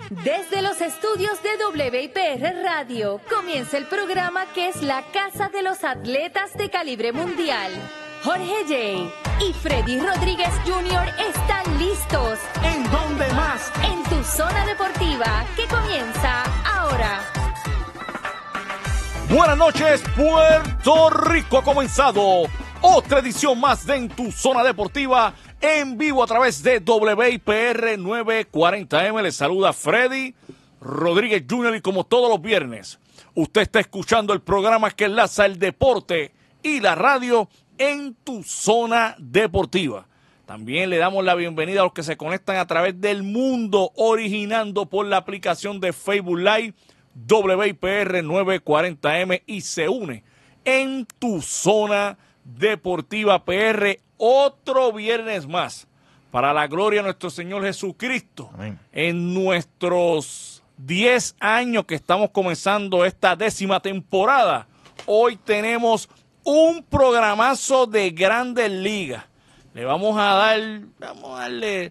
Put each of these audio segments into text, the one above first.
Desde los estudios de WIPR Radio comienza el programa que es la casa de los atletas de calibre mundial. Jorge J. y Freddy Rodríguez Jr. están listos. ¿En dónde más? En tu zona deportiva, que comienza ahora. Buenas noches, Puerto Rico. Ha comenzado otra edición más de En tu zona deportiva, en vivo a través de WIPR 940M. Les saluda Freddy Rodríguez Jr. y como todos los viernes, usted está escuchando el programa que enlaza el deporte y la radio en tu zona deportiva. También le damos la bienvenida a los que se conectan a través del mundo, originando por la aplicación de Facebook Live WIPR 940M y se une en tu zona deportiva PR. Otro viernes más para la gloria de nuestro Señor Jesucristo. Amén. En nuestros 10 años que estamos comenzando esta 10ª temporada, hoy tenemos un programazo de Grandes Ligas. Le vamos a darle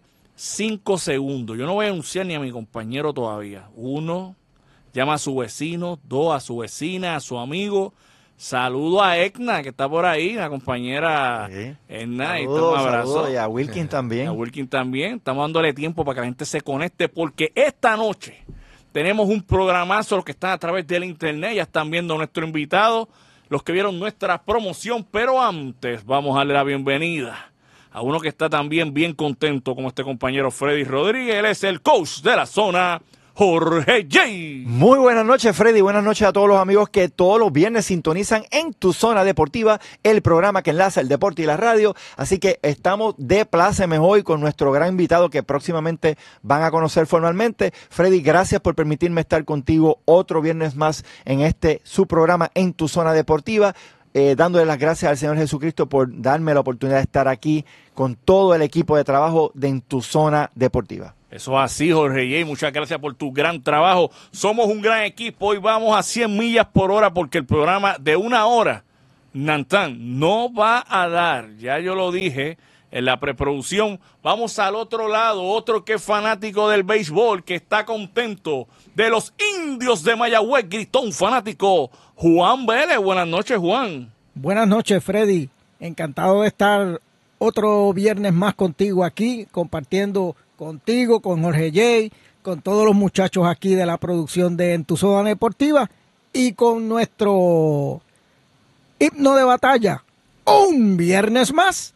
5 segundos. Yo no voy a anunciar ni a mi compañero todavía. 1, llama a su vecino. 2, a su vecina, a su amigo. Saludo a Edna, que está por ahí, la compañera Edna. Un abrazo. Y a Wilkin también. A Wilkin también. Estamos dándole tiempo para que la gente se conecte, porque esta noche tenemos un programazo. Los que están a través del internet ya están viendo a nuestro invitado, los que vieron nuestra promoción. Pero antes vamos a darle la bienvenida a uno que está también bien contento, como este compañero Freddy Rodríguez. Él es el coach de la zona, Jorge J. Muy buenas noches, Freddy. Buenas noches a todos los amigos que todos los viernes sintonizan en tu zona deportiva, el programa que enlaza el deporte y la radio. Así que estamos de plácemes hoy con nuestro gran invitado que próximamente van a conocer formalmente. Freddy, gracias por permitirme estar contigo otro viernes más en su programa en tu zona deportiva. Dándole las gracias al Señor Jesucristo por darme la oportunidad de estar aquí con todo el equipo de trabajo de En tu zona deportiva. Eso es así, Jorge J. Muchas gracias por tu gran trabajo. Somos un gran equipo. Hoy vamos a 100 millas por hora porque el programa de 1 hora, Nantán, no va a dar. Ya yo lo dije en la preproducción. Vamos al otro lado, otro que es fanático del béisbol, que está contento, de los Indios de Mayagüez, gritón fanático, Juan Vélez. Buenas noches, Juan. Buenas noches, Freddy. Encantado de estar otro viernes más contigo aquí, compartiendo contigo, con Jorge J., con todos los muchachos aquí de la producción de En tu zona deportiva y con nuestro himno de batalla, un viernes más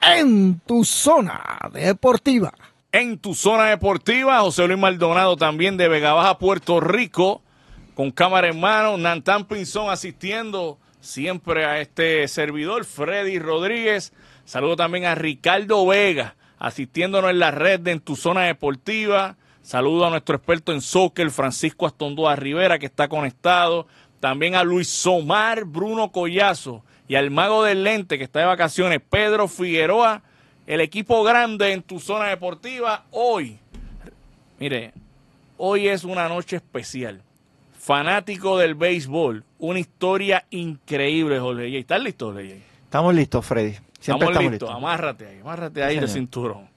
en tu zona deportiva. En tu zona deportiva, José Luis Maldonado también de Vega Baja, Puerto Rico, con cámara en mano, Nantán Pinzón asistiendo siempre a este servidor, Freddy Rodríguez. Saludo también a Ricardo Vega, asistiéndonos en la red de En tu zona deportiva. Saludo a nuestro experto en soccer, Francisco Astondoa Rivera, que está conectado. También a Luis Somar Bruno Collazo y al mago del lente, que está de vacaciones, Pedro Figueroa. El equipo grande En tu zona deportiva. Hoy, mire, hoy es una noche especial. Fanático del béisbol, una historia increíble, Jorge J. ¿Estás listo, Jorge J? Estamos listos, Freddy. Siempre estamos listos. Amárrate ahí de cinturón.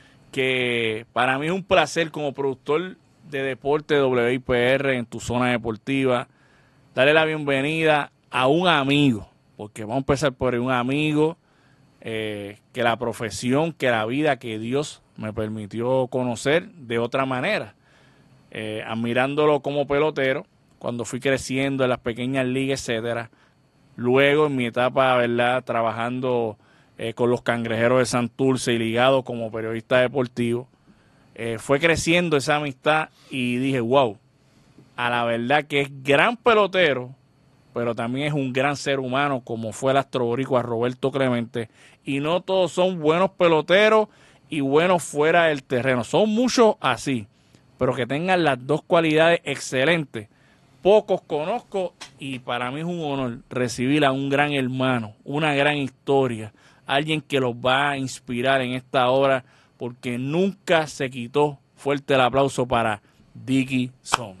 Que para mí es un placer como productor de deporte de WIPR En tu zona deportiva, darle la bienvenida a un amigo, porque vamos a empezar por un amigo que la profesión, que la vida que Dios me permitió conocer de otra manera, admirándolo como pelotero, cuando fui creciendo en las pequeñas ligas, etcétera. Luego en mi etapa, ¿verdad?, trabajando con los Cangrejeros de Santurce y ligado como periodista deportivo, fue creciendo esa amistad y dije, wow, a la verdad que es gran pelotero, pero también es un gran ser humano, como fue el astro boricua Roberto Clemente, y no todos son buenos peloteros y buenos fuera del terreno, son muchos así, pero que tengan las dos cualidades excelentes. Pocos conozco y para mí es un honor recibir a un gran hermano, una gran historia, alguien que los va a inspirar en esta hora, porque nunca se quitó. Fuerte el aplauso para Dicky Son.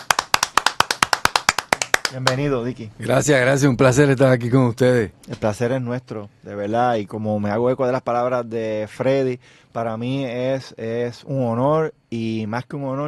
Bienvenido, Dicky. Gracias, un placer estar aquí con ustedes. El placer es nuestro, de verdad, y como me hago eco de las palabras de Freddy, para mí es un honor, y más que un honor,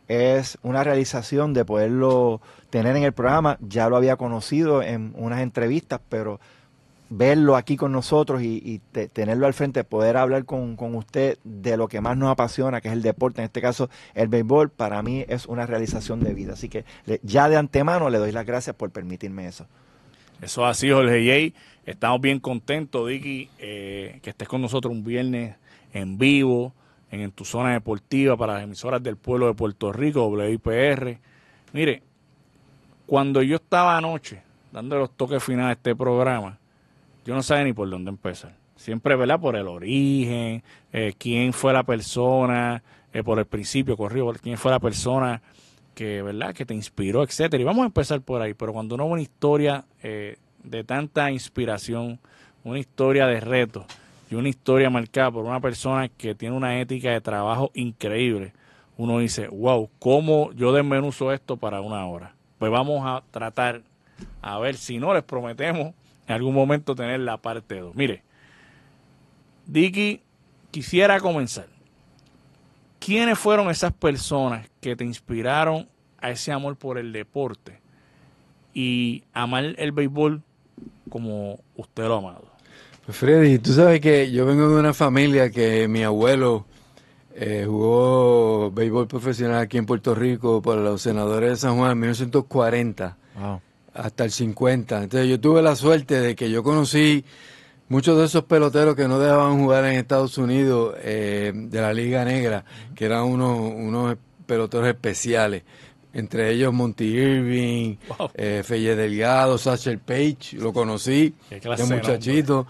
es una realización de poderlo tener en el programa. Ya lo había conocido en unas entrevistas, pero verlo aquí con nosotros y tenerlo al frente, poder hablar con usted de lo que más nos apasiona, que es el deporte, en este caso el béisbol, para mí es una realización de vida. Así que ya de antemano le doy las gracias por permitirme eso. Eso es así, Jorge J. Estamos bien contentos, Dicky, que estés con nosotros un viernes en vivo, en Tu Zona Deportiva, para las emisoras del pueblo de Puerto Rico, WIPR. Mire, cuando yo estaba anoche dando los toques finales de este programa, yo no sabía ni por dónde empezar. Siempre, ¿verdad? Por el origen, quién fue la persona, por el principio, quién fue la persona que, ¿verdad?, que te inspiró, etcétera. Y vamos a empezar por ahí. Pero cuando uno ve una historia de tanta inspiración, una historia de retos y una historia marcada por una persona que tiene una ética de trabajo increíble, uno dice, wow, ¿cómo yo desmenuzo esto para una hora? Pues vamos a tratar, a ver si no, les prometemos en algún momento tener la parte 2. Mire, Dicky, quisiera comenzar. ¿Quiénes fueron esas personas que te inspiraron a ese amor por el deporte y amar el béisbol como usted lo ha amado? Pues Freddy, tú sabes que yo vengo de una familia que mi abuelo jugó béisbol profesional aquí en Puerto Rico por los Senadores de San Juan en 1940. Wow. Hasta el 50. Entonces yo tuve la suerte de que yo conocí muchos de esos peloteros que no dejaban jugar en Estados Unidos de la Liga Negra, que eran unos peloteros especiales. Entre ellos Monty Irving, wow. Felle Delgado, Satchel Paige, lo conocí de muchachito.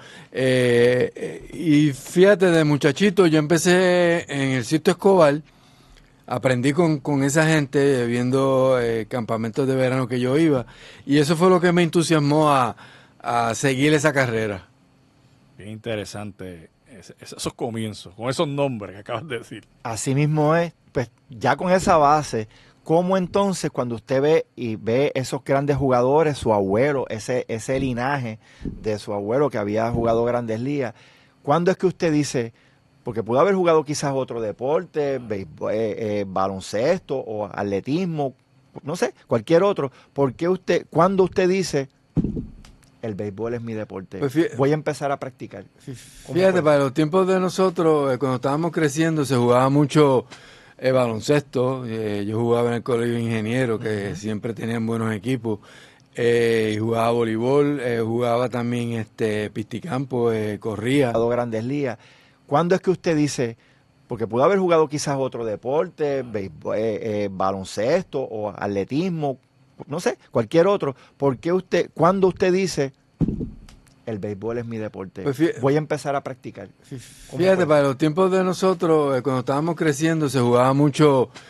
Y fíjate, de muchachito yo empecé en el Sitio Escobar. Aprendí con esa gente viendo campamentos de verano que yo iba, y eso fue lo que me entusiasmó a seguir esa carrera. Bien interesante esos comienzos, con esos nombres que acabas de decir. Así mismo es, pues ya con esa base, ¿cómo entonces cuando usted ve esos grandes jugadores, su abuelo, ese linaje de su abuelo que había jugado Grandes Ligas, cuándo es que usted dice... Porque pudo haber jugado quizás otro deporte, baloncesto o atletismo, no sé, cualquier otro. ¿Por qué cuando usted dice, el béisbol es mi deporte, pues voy a empezar a practicar? Fíjate, para los tiempos de nosotros, cuando estábamos creciendo, se jugaba mucho baloncesto. Yo jugaba en el Colegio de Ingenieros, que siempre tenían buenos equipos. Jugaba voleibol, jugaba también pisticampo, corría. Grandes Ligas. ¿Cuándo es que usted dice, porque pudo haber jugado quizás otro deporte, baloncesto o atletismo, no sé, cualquier otro, ¿por qué cuando usted dice, el béisbol es mi deporte, pues voy a empezar a practicar? Fíjate, para los tiempos de nosotros, cuando estábamos creciendo, se jugaba mucho